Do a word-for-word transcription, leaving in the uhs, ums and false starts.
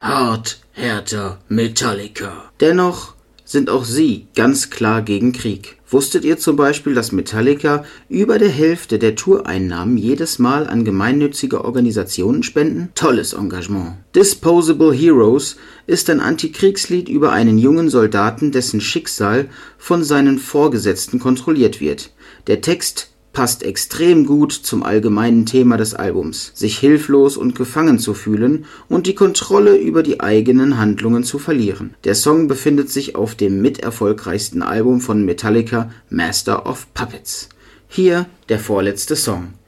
hart, härter, Metallica. Dennoch sind auch sie ganz klar gegen Krieg. Wusstet ihr zum Beispiel, dass Metallica über der Hälfte der Toureinnahmen jedes Mal an gemeinnützige Organisationen spenden? Tolles Engagement. Disposable Heroes ist ein Antikriegslied über einen jungen Soldaten, dessen Schicksal von seinen Vorgesetzten kontrolliert wird. Der Text passt extrem gut zum allgemeinen Thema des Albums, sich hilflos und gefangen zu fühlen und die Kontrolle über die eigenen Handlungen zu verlieren. Der Song befindet sich auf dem miterfolgreichsten Album von Metallica, Master of Puppets. Hier der vorletzte Song.